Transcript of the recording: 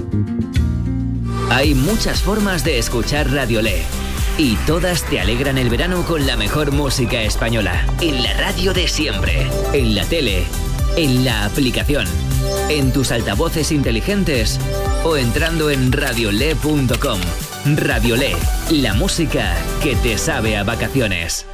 Hay muchas formas de escuchar Radiolé y todas te alegran el verano con la mejor música española. En la radio de siempre, en la tele, en la aplicación, en tus altavoces inteligentes o entrando en radiolé.com. Radiolé, la música que te sabe a vacaciones.